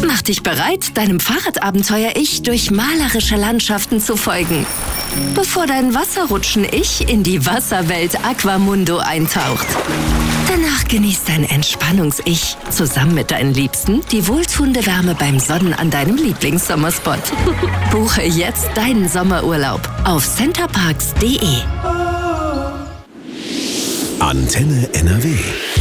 Mach dich bereit, deinem Fahrradabenteuer-Ich durch malerische Landschaften zu folgen, bevor dein Wasserrutschen-Ich in die Wasserwelt Aquamundo eintaucht. Danach genießt dein Entspannungs-Ich zusammen mit deinen Liebsten die wohltuende Wärme beim Sonnen an deinem Lieblingssommerspot. Buche jetzt deinen Sommerurlaub auf centerparks.de. Antenne NRW.